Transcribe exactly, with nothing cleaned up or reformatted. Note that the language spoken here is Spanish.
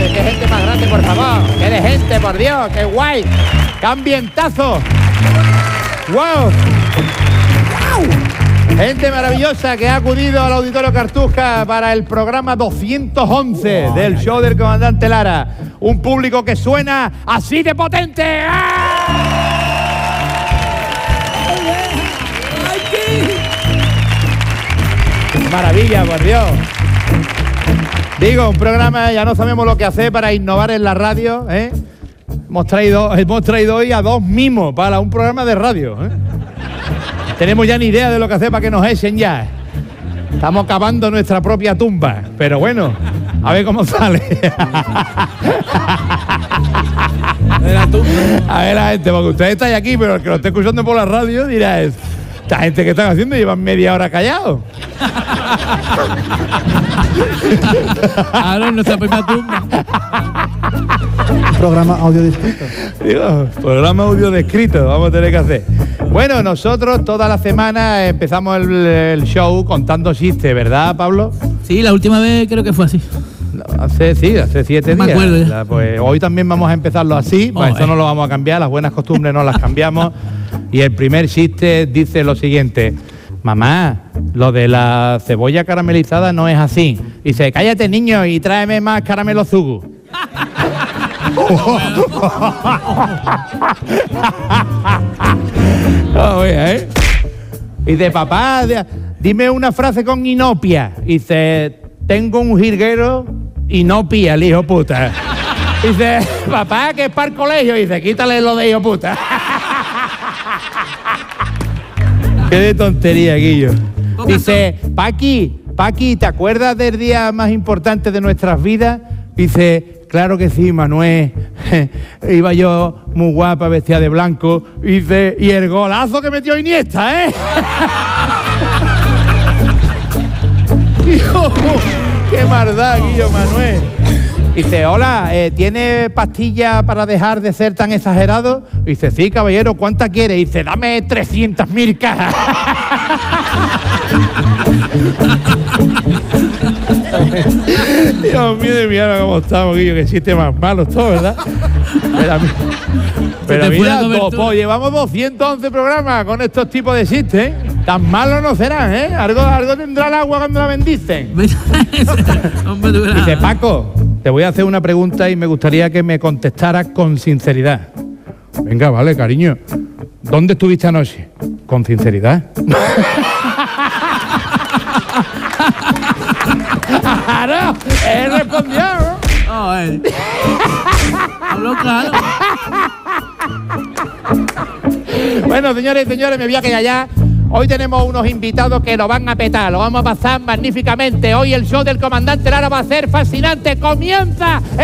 grande, qué gente más grande, por favor. Qué de gente, por Dios, qué guay. Qué ambientazo. Wow. Gente maravillosa que ha acudido al Auditorio Cartuja para el programa doscientos once del show del comandante Lara. Un público que suena así de potente. ¡Ah! Maravilla, por Dios. Digo, un programa, ya no sabemos lo que hacer para innovar en la radio, ¿eh? Hemos traído, hemos traído hoy a dos mimos para un programa de radio, ¿eh? Tenemos ya ni idea de lo que hacer para que nos echen ya. Estamos cavando nuestra propia tumba, pero bueno, a ver cómo sale. A ver la gente, porque ustedes estáis aquí, pero el que lo esté escuchando por la radio dirá, es, esta gente que están haciendo llevan media hora callados. Ahora nuestra primera tumba. Programa audio descrito. Digo, programa audio descrito, vamos a tener que hacer. Bueno, nosotros toda la semana empezamos el, el show contando chistes, ¿verdad, Pablo? Sí, la última vez creo que fue así. Hace, sí, hace siete no días. Me acuerdo ya. La, pues, hoy también vamos a empezarlo así, oh, pues, eso eh. no lo vamos a cambiar, las buenas costumbres no las cambiamos. Y el primer chiste dice lo siguiente: mamá, lo de la cebolla caramelizada no es así. Dice, cállate niño y tráeme más caramelo zugu. Oh, ¿eh? Dice, papá, dime una frase con inopia. Dice, tengo un jilguero y no pía el hijo puta. Dice, papá, que es para el colegio. Dice, quítale lo de hijo puta. Qué de tontería, Guillo. Dice, Paqui, Paqui, ¿te acuerdas del día más importante de nuestras vidas? Dice, claro que sí, Manuel. Iba yo muy guapa, vestida de blanco. Dice, y el golazo que metió Iniesta, ¿eh? Hijo, qué maldad, Guillo Manuel. Dice, hola, eh, ¿tiene pastilla para dejar de ser tan exagerado? Dice, sí, caballero, ¿cuánta quiere? Dice, dame trescientas mil cajas. Dios mío de mi alma, cómo estamos, Guillo, que chiste más malos todos, ¿verdad? Pero, pero mira, do, pues, llevamos doscientos once programas con estos tipos de chistes, ¿eh? Tan malos no serán, ¿eh? Algo, algo tendrá el agua cuando la bendicen. Dice, Paco, te voy a hacer una pregunta y me gustaría que me contestaras con sinceridad. Venga, vale, cariño. ¿Dónde estuviste anoche? Con sinceridad. Claro, él respondió, ¿no? Oh, él. Habló claro. Bueno, señores y señores, me voy a quedar ya. Hoy tenemos unos invitados que lo van a petar, lo vamos a pasar magníficamente. Hoy el show del comandante Lara va a ser fascinante. ¡Comienza